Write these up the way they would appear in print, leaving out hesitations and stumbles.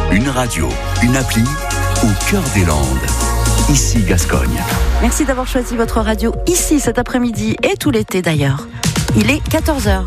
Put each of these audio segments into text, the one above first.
Une radio, une appli au cœur des Landes. Ici Gascogne. Merci d'avoir choisi votre radio ici cet après-midi et tout l'été d'ailleurs. Il est 14h.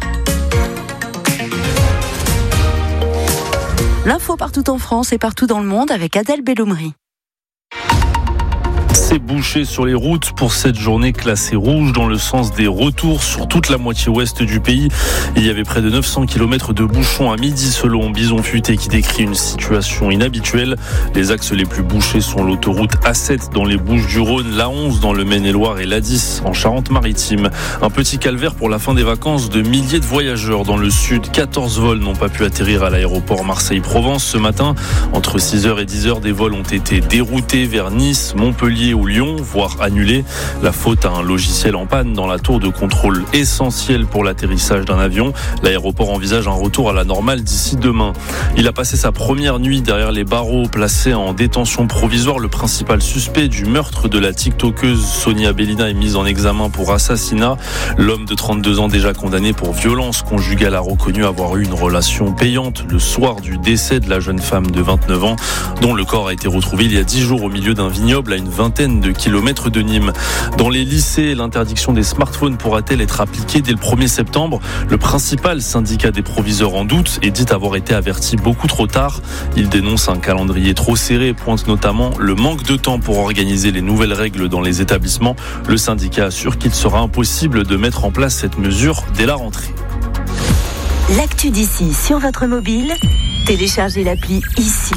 L'info partout en France et partout dans le monde avec Adèle Belloumri. C'est bouché sur les routes pour cette journée classée rouge dans le sens des retours sur toute la moitié ouest du pays. Il y avait près de 900 km de bouchons à midi selon Bison Futé qui décrit une situation inhabituelle. Les axes les plus bouchés sont l'autoroute A7 dans les Bouches-du-Rhône, l'A11 dans le Maine-et-Loire et l'A10 en Charente-Maritime. Un petit calvaire pour la fin des vacances de milliers de voyageurs dans le sud. 14 vols n'ont pas pu atterrir à l'aéroport Marseille-Provence ce matin. Entre 6h et 10h, des vols ont été déroutés vers Nice, Montpellier ou Lyon, voire annulés. La faute à un logiciel en panne dans la tour de contrôle essentielle pour l'atterrissage d'un avion. L'aéroport envisage un retour à la normale d'ici demain. Il a passé sa première nuit derrière les barreaux, placé en détention provisoire. Le principal suspect du meurtre de la tiktokeuse Sonia Bellina est mis en examen pour assassinat. L'homme de 32 ans déjà condamné pour violence conjugale a reconnu avoir eu une relation payante le soir du décès de la jeune femme de 29 ans, dont le corps a été retrouvé il y a 10 jours au milieu d'un vignoble à une vingtaine de kilomètres de Nîmes. Dans les lycées, l'interdiction des smartphones pourra-t-elle être appliquée dès le 1er septembre ? Le principal syndicat des proviseurs en doute et dit avoir été averti beaucoup trop tard. Il dénonce un calendrier trop serré et pointe notamment le manque de temps pour organiser les nouvelles règles dans les établissements. Le syndicat assure qu'il sera impossible de mettre en place cette mesure dès la rentrée. L'actu d'ici sur votre mobile, téléchargez l'appli ici.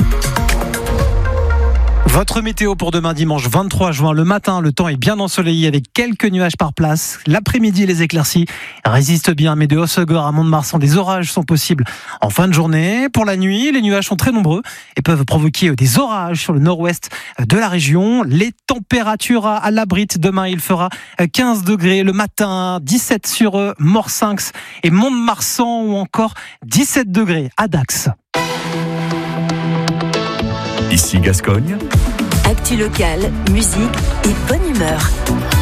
Votre météo pour demain dimanche 23 juin. Le matin, le temps est bien ensoleillé avec quelques nuages par place. L'après-midi, les éclaircies résistent bien, mais de Hossegor à Mont-de-Marsan, des orages sont possibles en fin de journée. Pour la nuit, les nuages sont très nombreux et peuvent provoquer des orages sur le nord-ouest de la région. Les températures à l'abrite. Demain, il fera 15 degrés le matin, 17 sur Morsinx et Mont-de-Marsan ou encore 17 degrés à Dax. Ici Gascogne. Actu locale, musique et bonne humeur.